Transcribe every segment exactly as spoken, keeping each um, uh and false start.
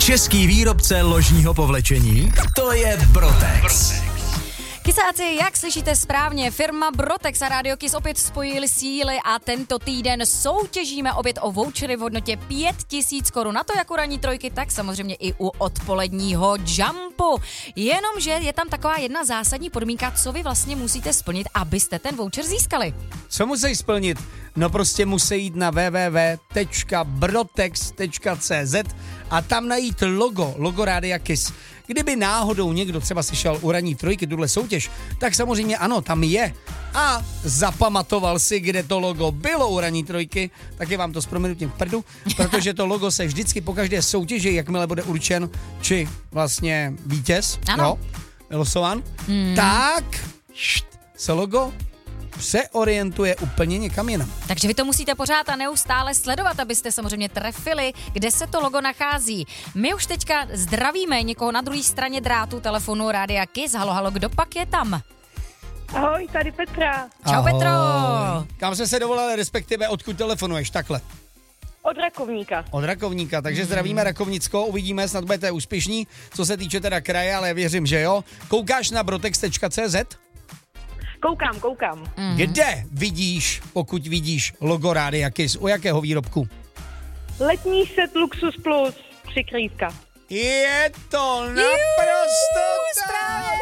Český výrobce ložního povlečení, to je Brotex. Kysáci, jak slyšíte správně, firma Brotex a Radio Kiss opět spojili síly a tento týden soutěžíme opět o vouchery v hodnotě pět tisíc korun. Na to jak u ranní trojky, tak samozřejmě i u odpoledního jumpu. Jenomže je tam taková jedna zásadní podmínka, co vy vlastně musíte splnit, abyste ten voucher získali. Co musí splnit? No prostě musí jít na w w w tečka brotex tečka c z a tam najít logo, logo Rádia Kiss. Kdyby náhodou někdo třeba slyšel u ranní trojky tuhle soutěž, tak samozřejmě ano, tam je. A zapamatoval si, kde to logo bylo u ranní trojky, tak je vám to s prominutím k prdu, protože to logo se vždycky po každé soutěži, jakmile bude určen, či vlastně vítěz, ano. jo, vylosován, hmm. tak št, se logo přeorientuje úplně někam jinam. Takže vy to musíte pořád a neustále sledovat, abyste samozřejmě trefili, kde se to logo nachází. My už teďka zdravíme někoho na druhé straně drátu telefonu Rádia Kiss. Halo, halo, kdo pak je tam? Ahoj, tady Petra. Čau, Ahoj. Petro. Kam jsi se dovolal, respektive odkud telefonuješ, takhle? Od Rakovníka. Od Rakovníka, takže zdravíme Rakovnicko, uvidíme, snad budete úspěšní, co se týče teda kraje, ale věřím, že jo. Koukáš na brotex tečka c z? Koukám, koukám. Mm. Kde vidíš, pokud vidíš logo Rádia Kiss, u jakého výrobku? Letní set Luxus Plus, přikrývka. Je to naprosto správně!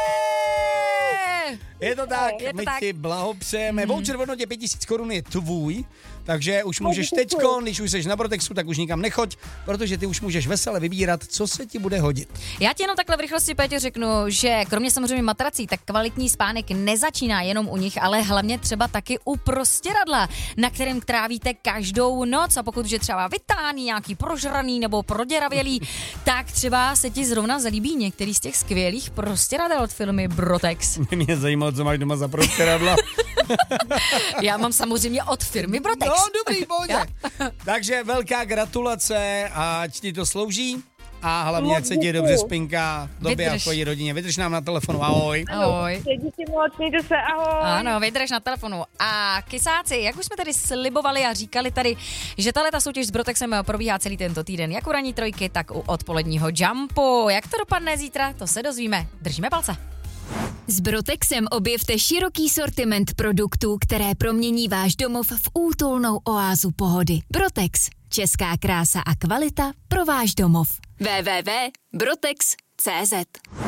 Je to tak, Je to my tak. ti blahopřejeme. Mm. Voucher v hodnotě pět tisíc korun je tvůj, takže už můžeš děkuji. teďko, když už jsi na Brotexu, tak už nikam nechoď, protože ty už můžeš vesele vybírat, co se ti bude hodit. Já ti jenom takhle v rychlosti, Péťo, řeknu, že kromě samozřejmě matrací, tak kvalitní spánek nezačíná jenom u nich, ale hlavně třeba taky u prostěradla, na kterém trávíte každou noc. A pokud je třeba vytáný, nějaký prožraný nebo proděravělý, tak třeba se ti zrovna zalíbí některý z těch skvělých prostěradel od firmy Brotex. Mě zajímalo, co máš doma za prostěradla. Já mám samozřejmě od firmy Brotex. No, dobrý, pohodě. Takže velká gratulace, ať ti to slouží a hlavně, ať se ti dobře spinká v době a Vydrž. v tvojí rodině. Vydrž nám na telefonu, ahoj. Ahoj. Díky moc, mějte se, ahoj. Ano, vydrž na telefonu. A kysáci, jak už jsme tady slibovali a říkali tady, že tahle ta soutěž s Brotexem probíhá celý tento týden, jak u ranní trojky, tak u odpoledního jumpu. Jak to dopadne zítra, to se dozvíme. Držíme palce. S Brotexem objevte široký sortiment produktů, které promění váš domov v útulnou oázu pohody. Brotex. Česká krása a kvalita pro váš domov. w w w tečka brotex tečka c z